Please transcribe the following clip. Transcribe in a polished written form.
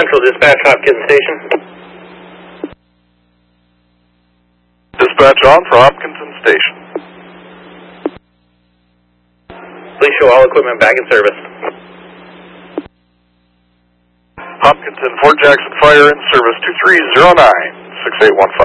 Central Dispatch, Hopkins Station. Dispatch on for Hopkinton Station. Please show all equipment back in service. Hopkinton, Fort Jackson Fire in service 2309-6815.